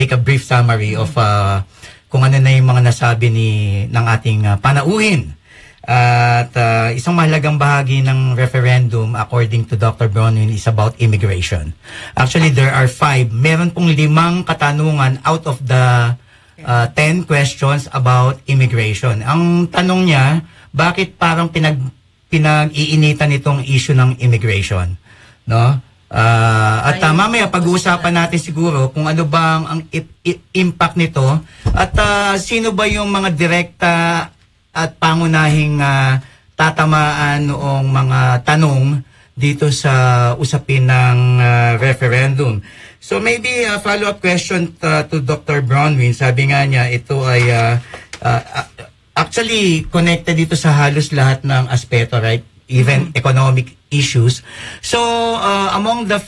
make a brief summary of kung ano na yung mga nasabi ng ating panauhin. At isang mahalagang bahagi ng referendum, according to Dr. Bronwyn, is about immigration. Actually, there are 5. Meron pong 5 katanungan out of the 10 questions about immigration. Ang tanong niya, bakit parang pinag-iinitan itong issue ng immigration? No? At mamaya pag-uusapan natin siguro kung ano bang ang impact nito at sino ba yung mga direkta at pangunahing tatamaan noong mga tanong dito sa usapin ng referendum. So maybe a follow-up question to Dr. Bronwyn. Sabi nga niya ito ay actually connected dito sa halos lahat ng aspeto, right? Even economic issues. So, among the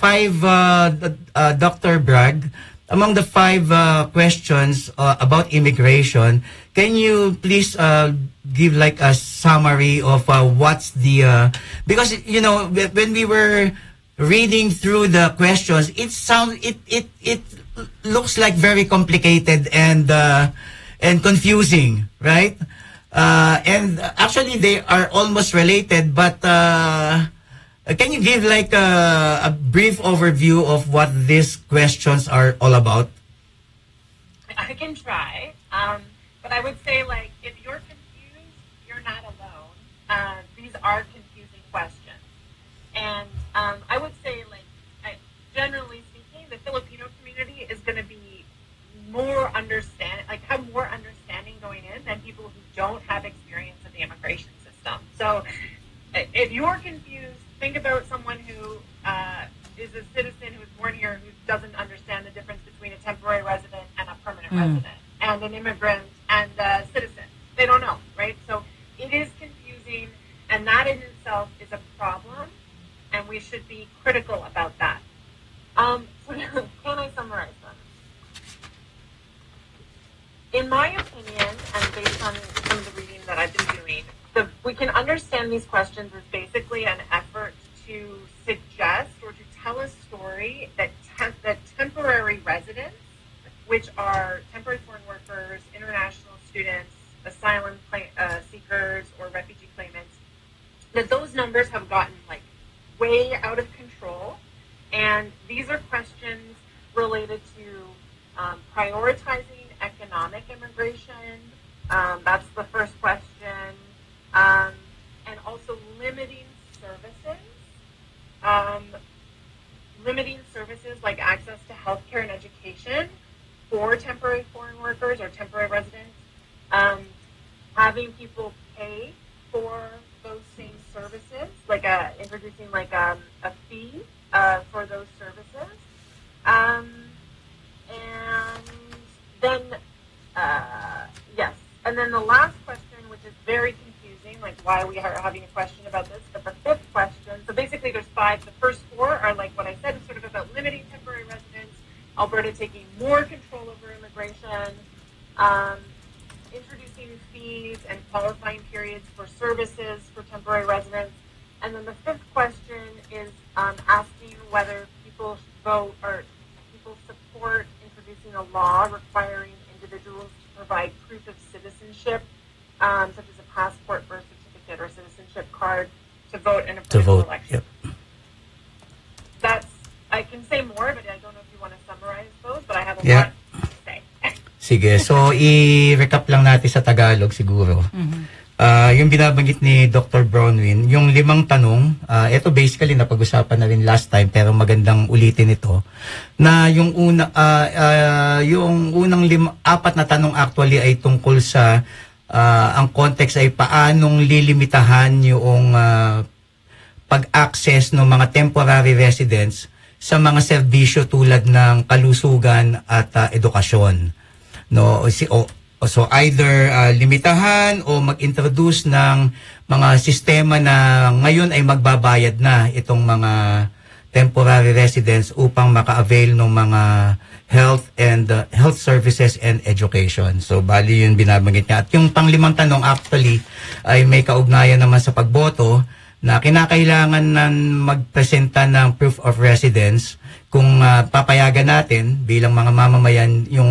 5, Dr. Bragg, among the 5 questions about immigration, can you please give like a summary of what's the... because, you know, when we were reading through the questions, it looks like very complicated and confusing, right? And actually, they are almost related, but can you give like a brief overview of what these questions are all about? I can try, but I would say, like, if you're confused, you're not alone. These are confusing questions. And I would say, like, generally speaking, the Filipino community is going to be more have more understanding going in than people who don't have experience in the immigration system. So if you're confused, think about someone who is a citizen who was born here who doesn't understand the difference between a temporary resident and a permanent resident, and an immigrant and a citizen. They don't know, right? So it is confusing, and that in itself is a problem, and we should be critical about that. So can I summarize them? In my opinion, and based on some of the reading that I've been doing, we can understand these questions as basically an effort to suggest or to tell a story that temporary residents, which are temporary foreign workers, international students, asylum seekers, or refugee claimants, that those numbers have gotten like way out of control. And these are questions related to prioritizing economic immigration. That's the first question. And also limiting services. Limiting services like access to healthcare and education for temporary foreign workers or temporary residents. Having people pay for those same services, like introducing like a fee for those services. And then, yes. And then the last question, which is very confusing, like why we are having a question about this, but the 5th question, so basically there's 5. The first 4 are like what I said, sort of about limiting temporary residents, Alberta taking more control over immigration, introducing fees and qualifying periods for services for temporary residents. And then the 5th question is asking whether people should vote or people support introducing a law requiring individuals to provide proof of citizenship, such as a passport, birth certificate, or citizenship card to vote in a political election. Yep. I can say more, but I don't know if you want to summarize those, but I have a lot to say. Sige, so i-recap lang natin sa Tagalog siguro. Yung binabanggit ni Dr. Bronwyn, yung 5 tanong, ito basically napag-usapan na rin last time pero magandang ulitin ito, na yung unang 4 na tanong actually ay tungkol sa ang context ay paanong lilimitahan yung pag-access ng mga temporary residents sa mga serbisyo tulad ng kalusugan at edukasyon. No, so either limitahan o mag-introduce ng mga sistema na ngayon ay magbabayad na itong mga temporary residents upang maka-avail ng mga health services and education. So bali yun binabanggit niya. At yung pang-5 tanong actually ay may kaugnayan naman sa pagboto na kinakailangan ng magpresenta ng proof of residence kung papayagan natin bilang mga mamamayan yung